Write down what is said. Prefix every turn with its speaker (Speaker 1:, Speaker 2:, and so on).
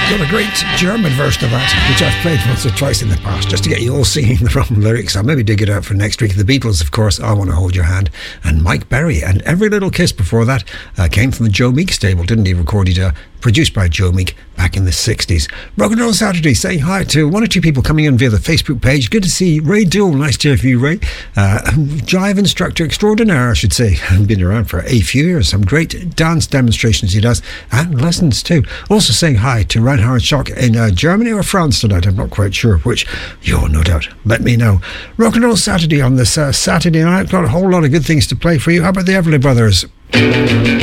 Speaker 1: Got a great German version of that, which I've played once or twice in the past, just to get you all singing the wrong lyrics. I'll maybe dig it out for next week. The Beatles, of course, I Want to Hold Your Hand, and Mike Berry. And Every Little Kiss before that came from the Joe Meek stable, didn't he? Recorded, produced by Joe Meek back in the 60s. Rock and Roll Saturday, saying hi to one or two people coming in via the Facebook page. Good to see Ray Dool. Nice to hear from you, Ray. Jive instructor extraordinaire, I should say. Been around for a few years. Some great dance demonstrations he does, and lessons too. Also saying hi to Reinhard Schock in Germany or France tonight. I'm not quite sure which. You'll no doubt let me know. Rock and Roll Saturday on this Saturday night. Got a whole lot of good things to play for you. How about the Everly Brothers?